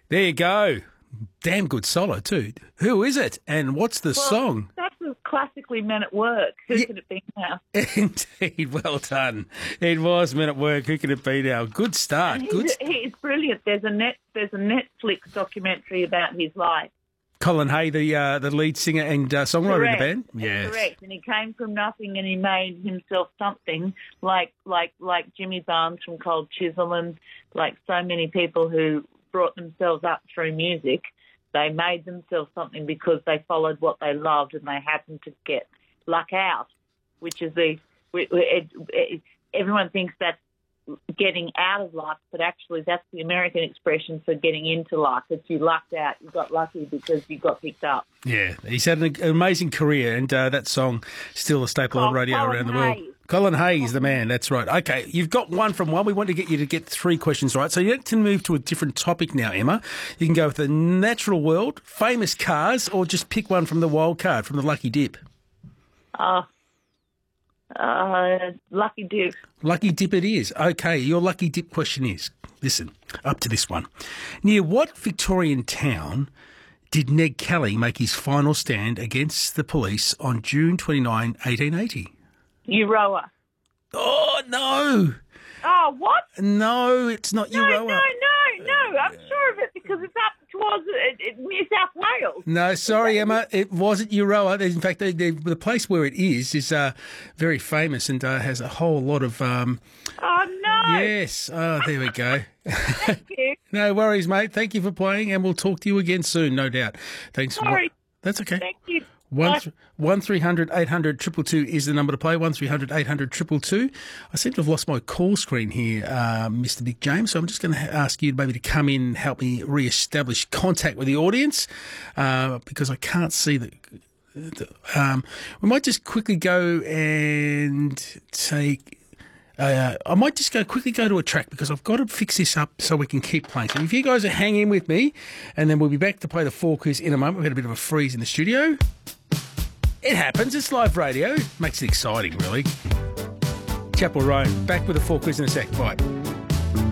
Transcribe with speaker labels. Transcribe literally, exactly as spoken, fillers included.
Speaker 1: There you go. Damn good solo too. Who is it and what's the
Speaker 2: Well,
Speaker 1: song?
Speaker 2: That was classically Men at Work. Who
Speaker 1: Yeah.
Speaker 2: could it be now?
Speaker 1: Indeed, well done. It was Men at Work. Who can it be now? Good start.
Speaker 2: And
Speaker 1: Good.
Speaker 2: he's, he's brilliant. There's a net. There's a Netflix documentary about his life.
Speaker 1: Colin Hay, the uh, the lead singer and uh, songwriter
Speaker 2: Correct.
Speaker 1: in the band. Yes.
Speaker 2: Correct. And he came from nothing and he made himself something like like like Jimmy Barnes from Cold Chisel and like so many people who brought themselves up through music. They made themselves something because they followed what they loved and they happened to get luck out, which is the it, it, it, everyone thinks that's getting out of luck, but actually that's the American expression for getting into luck. It's you lucked out, you got lucky because you got picked up.
Speaker 1: Yeah, he's had an amazing career, and uh, that song still a staple
Speaker 2: Col-
Speaker 1: on radio
Speaker 2: Colin
Speaker 1: around the world.
Speaker 2: Hayes.
Speaker 1: Colin Hayes, the man. That's right. Okay, you've got one from one. We want to get you to get three questions right. So you have to move to a different topic now, Emma. You can go with the natural world, famous cars, or just pick one from the wild card, from the lucky dip.
Speaker 2: Uh, uh, lucky dip.
Speaker 1: Lucky dip it is. Okay, your lucky dip question is, listen, up to this one. Near what Victorian town did Ned Kelly make his final stand against the police on June twenty-ninth, eighteen eighty?
Speaker 2: Euroa.
Speaker 1: Oh, no.
Speaker 2: Oh, what?
Speaker 1: No, it's not
Speaker 2: No,
Speaker 1: Euroa.
Speaker 2: no, no, no. I'm sure of it because it's up towards uh, uh, New South Wales.
Speaker 1: No, sorry, Emma. It wasn't Euroa. In fact, the, the, the place where it is is uh, very famous and uh, has a whole lot of... Um,
Speaker 2: Oh, no.
Speaker 1: yes. Oh, there we go.
Speaker 2: Thank you.
Speaker 1: No worries, mate. Thank you for playing, and we'll talk to you again soon, no doubt. Thanks.
Speaker 2: Sorry.
Speaker 1: That's okay.
Speaker 2: Thank you.
Speaker 1: One,
Speaker 2: Bye.
Speaker 1: th- one three hundred eight hundred two two two is the number to play. One three hundred eight hundred two two two. I seem to have lost my call screen here, uh, Mister Big James. So I'm just going to ask you maybe to come in and help me re-establish contact with the audience uh, because I can't see the. the um, we might just quickly go and take. Uh, I might just go quickly go to a track because I've got to fix this up so we can keep playing. So if you guys are hanging with me, and then we'll be back to play the four quiz in a moment. We've had a bit of a freeze in the studio. It happens. It's live radio. Makes it exciting, really. Chapel Roan. Back with the four quiz in a sec. Bye.